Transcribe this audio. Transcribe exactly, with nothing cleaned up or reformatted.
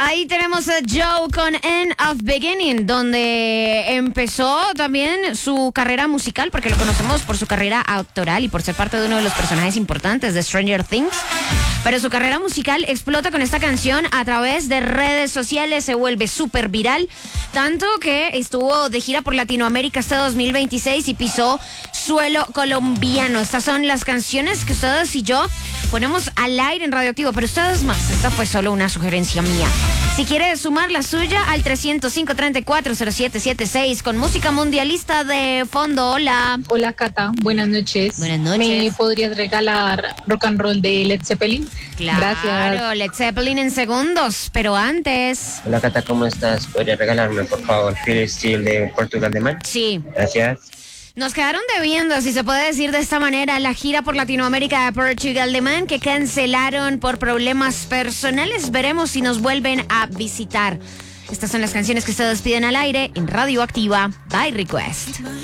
Ahí tenemos a Joe con End of Beginning, donde empezó también su carrera musical, porque lo conocemos por su carrera actoral y por ser parte de uno de los personajes importantes de Stranger Things. Pero su carrera musical explota con esta canción a través de redes sociales, se vuelve súper viral, tanto que estuvo de gira por Latinoamérica este dos mil veintiséis y pisó suelo colombiano. Estas son las canciones que ustedes y yo ponemos al aire en Radioactivo, pero ustedes más. Esta fue solo una sugerencia mía. Si quieres sumar la suya al trescientos cinco, treinta y cuatro, cero siete siete seis con música mundialista de fondo. Hola. Hola, Cata. Buenas noches. Buenas noches. ¿Me podrías regalar Rock and Roll de Led Zeppelin? Claro, Gracias. Led Zeppelin en segundos, pero antes... Hola Cata, ¿cómo estás? ¿Podrías regalarme por favor Feel Steel de Portugal de Man? Sí. Gracias. Nos quedaron debiendo, si se puede decir de esta manera, la gira por Latinoamérica de Portugal de Man, que cancelaron por problemas personales. Veremos si nos vuelven a visitar. Estas son las canciones que se despiden al aire en Radioactiva by Request.